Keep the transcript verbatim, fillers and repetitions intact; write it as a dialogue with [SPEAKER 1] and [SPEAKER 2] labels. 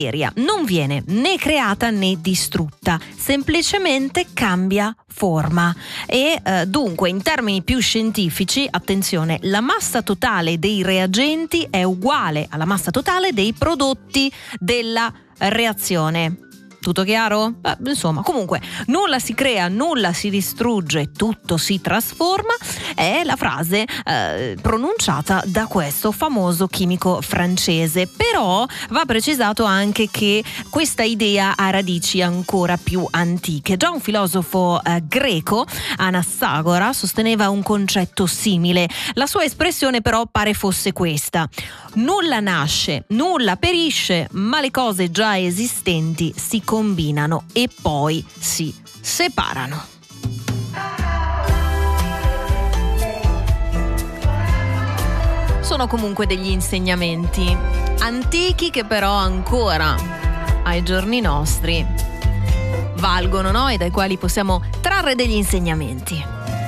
[SPEAKER 1] non viene né creata né distrutta, semplicemente cambia forma. E eh, dunque, in termini più scientifici, attenzione, la massa totale dei reagenti è uguale alla massa totale dei prodotti della reazione. Tutto chiaro? Beh, insomma, comunque, nulla si crea, nulla si distrugge, tutto si trasforma, è la frase eh, pronunciata da questo famoso chimico francese. Però va precisato anche che questa idea ha radici ancora più antiche. Già un filosofo eh, greco, Anassagora, sosteneva un concetto simile. La sua espressione però pare fosse questa: nulla nasce, nulla perisce, ma le cose già esistenti si combinano e poi si separano. Sono comunque degli insegnamenti antichi che però ancora ai giorni nostri valgono, no? E dai quali possiamo trarre degli insegnamenti.